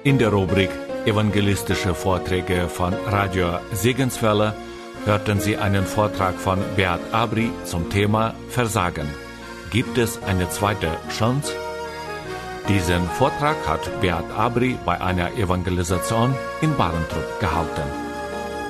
In der Rubrik Evangelistische Vorträge von Radio Segenswelle hörten Sie einen Vortrag von Beat Abri zum Thema Versagen. Gibt es eine zweite Chance? Diesen Vortrag hat Beat Abri bei einer Evangelisation in Barentrup gehalten.